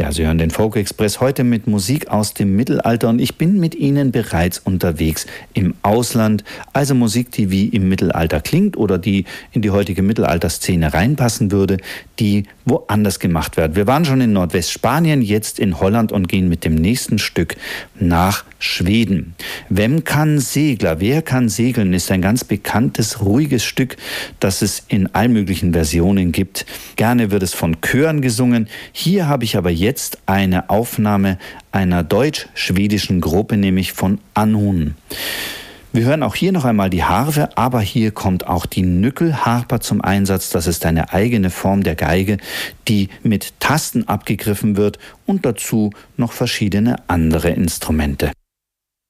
Ja, Sie hören den Folk Express heute mit Musik aus dem Mittelalter und ich bin mit Ihnen bereits unterwegs im Ausland. Also Musik, die wie im Mittelalter klingt oder die in die heutige Mittelalterszene reinpassen würde, die woanders gemacht wird. Wir waren schon in Nordwestspanien, jetzt in Holland und gehen mit dem nächsten Stück nach Schweden. Wem kann Segler? Wer kann segeln? Ist ein ganz bekanntes, ruhiges Stück, das es in allen möglichen Versionen gibt. Gerne wird es von Chören gesungen. Hier habe ich aber jetzt eine Aufnahme einer deutsch-schwedischen Gruppe, nämlich von Annun. Wir hören auch hier noch einmal die Harfe, aber hier kommt auch die Nyckelharpa zum Einsatz. Das ist eine eigene Form der Geige, die mit Tasten abgegriffen wird und dazu noch verschiedene andere Instrumente.